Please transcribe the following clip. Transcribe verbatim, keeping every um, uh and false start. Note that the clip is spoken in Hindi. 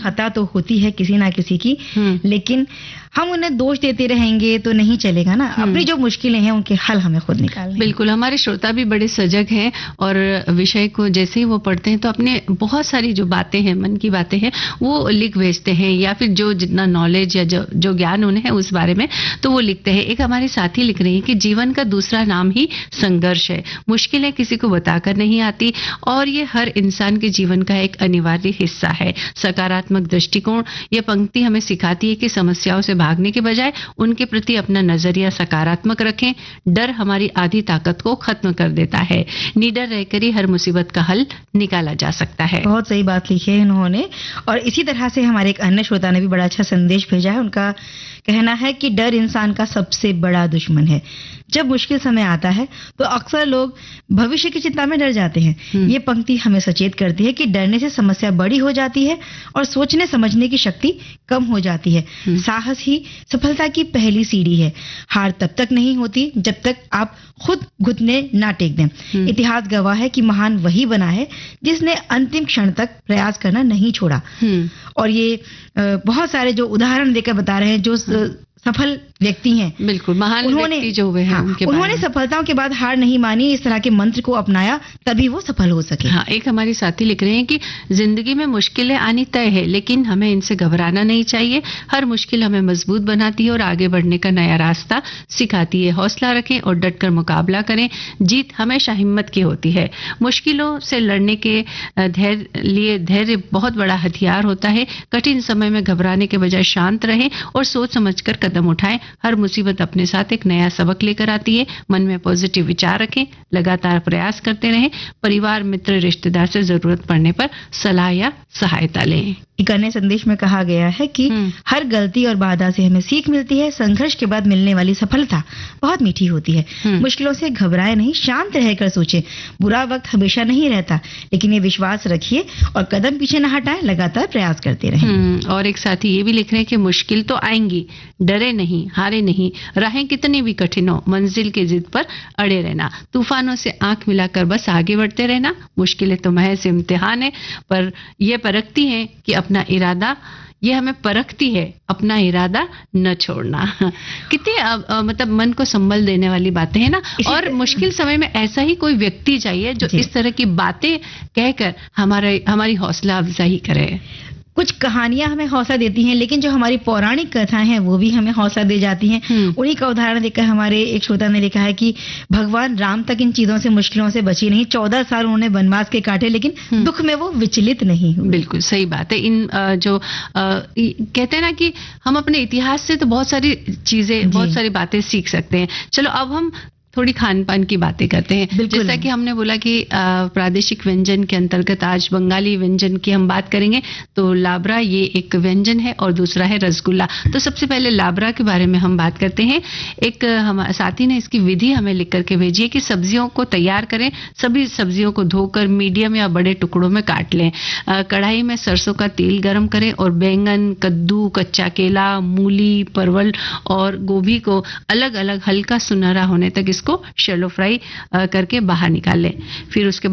खता तो होती है किसी ना किसी की, लेकिन हम उन्हें दोष देते रहेंगे तो नहीं चलेगा ना। अपनी जो मुश्किलें हैं उनके हल हमें खुद निकालने। बिल्कुल, हमारे श्रोता भी बड़े सजग हैं और विषय को जैसे ही वो पढ़ते हैं तो अपने बहुत सारी जो बातें हैं, मन की बातें हैं, वो लिख भेजते हैं, या फिर जो जितना नॉलेज या जो, जो ज्ञान उन्हें है उस बारे में तो वो लिखते हैं। एक हमारे साथी लिख रही हैं कि जीवन का दूसरा नाम ही संघर्ष है। मुश्किलें किसी को बताकर नहीं आती और ये हर इंसान के जीवन का एक अनिवार्य हिस्सा है। सकारात्मक दृष्टिकोण, ये पंक्ति हमें सिखाती है कि समस्याओं से भागने के बजाय उनके प्रति अपना नजरिया सकारात्मक रखें। डर हमारी आधी ताकत को खत्म कर देता है। निडर रहकर ही हर मुसीबत का हल निकाला जा सकता है। बहुत सही बात लिखी है इन्होंने। और इसी तरह से हमारे एक अन्य श्रोता ने भी बड़ा अच्छा संदेश भेजा है। उनका कहना है कि डर इंसान का सबसे बड़ा दुश्मन है। जब मुश्किल समय आता है तो अक्सर लोग भविष्य की चिंता में डर जाते हैं। ये पंक्ति हमें सचेत करती है कि डरने से समस्या बड़ी हो जाती है और सोचने समझने की शक्ति कम हो जाती है। साहस ही सफलता की पहली सीढ़ी है। हार तब तक नहीं होती जब तक आप खुद घुटने ना टेक दें। इतिहास गवाह है कि महान वही बना है जिसने अंतिम क्षण तक प्रयास करना नहीं छोड़ा। और ये बहुत सारे जो उदाहरण देकर बता रहे हैं जो सफल व्यक्ति हैं, बिल्कुल महान व्यक्ति जो हुए हैं, हाँ, उनके उन्होंने सफलताओं के बाद हार नहीं मानी, इस तरह के मंत्र को अपनाया, तभी वो सफल हो सके। हाँ, एक हमारी साथी लिख रहे हैं कि जिंदगी में मुश्किलें आनी तय है, लेकिन हमें इनसे घबराना नहीं चाहिए। हर मुश्किल हमें मजबूत बनाती है और आगे बढ़ने का नया रास्ता सिखाती है। हौसला रखें और डटकर मुकाबला करें। जीत हमेशा हिम्मत की होती है। मुश्किलों से लड़ने के धैर्य लिए धैर्य बहुत बड़ा हथियार होता है। कठिन समय में घबराने के बजाय शांत रहें और सोच समझकर कदम उठाएं। हर मुसीबत अपने साथ एक नया सबक लेकर आती है। मन में पॉजिटिव विचार रखें, लगातार प्रयास करते रहें। परिवार, मित्र, रिश्तेदार से जरूरत पड़ने पर सलाह या सहायता लें। एक अन्य संदेश में कहा गया है कि हर गलती और बाधा से हमें सीख मिलती है। संघर्ष के बाद मिलने वाली सफलता बहुत मीठी होती है। मुश्किलों से घबराए नहीं, शांत रहकर सोचें। बुरा वक्त हमेशा नहीं रहता, लेकिन ये विश्वास रखिए और कदम पीछे न हटाएं, लगातार प्रयास करते रहें। और एक साथी ये भी लिख रहे हैं कि मुश्किल तो आएंगी, डरे नहीं, हारे नहीं। राहें कितनी भी कठिन हो, मंजिल के जिद पर अड़े रहना। तूफानों से आंख मिलाकर बस आगे बढ़ते रहना। मुश्किलें तो महज इम्तिहान है, पर ये परखती हैं कि अपना इरादा, ये हमें परखती है अपना इरादा न छोड़ना। कितने मतलब मन को संबल देने वाली बातें हैं ना। और मुश्किल समय में ऐसा ही कोई व्यक्ति चाहिए जो इस तरह की बातें कहकर हमारे हमारी हौसला अफजाई करे। कुछ कहानियां हमें हौसला देती हैं, लेकिन जो हमारी पौराणिक कथाएं हैं वो भी हमें हौसला दे जाती हैं। उन्हीं का उदाहरण देकर हमारे एक श्रोता ने लिखा है कि भगवान राम तक इन चीजों से, मुश्किलों से बची नहीं। चौदह साल उन्होंने वनवास के काटे, लेकिन दुख में वो विचलित नहीं हुए। बिल्कुल सही बात है। इन जो कहते हैं ना कि हम अपने इतिहास से तो बहुत सारी चीजें, बहुत सारी बातें सीख सकते हैं। चलो अब हम थोड़ी खान पान की बातें करते हैं। जैसा कि हमने बोला कि प्रादेशिक व्यंजन के अंतर्गत आज बंगाली व्यंजन की हम बात करेंगे। तो लाबरा ये एक व्यंजन है और दूसरा है रसगुल्ला। तो सबसे पहले लाबरा के बारे में हम बात करते हैं। एक हमारे साथी ने इसकी विधि हमें लिख करके भेजी है कि सब्जियों को तैयार करें। सभी सब्जियों को धोकर मीडियम या बड़े टुकड़ों में काट लें। कढ़ाई में सरसों का तेल गरम करें और बैंगन, कद्दू, कच्चा केला, मूली, परवल और गोभी को अलग अलग हल्का सुनहरा होने तक को शैलो फ्राई करके बाहर निकाल लें। फिर उसके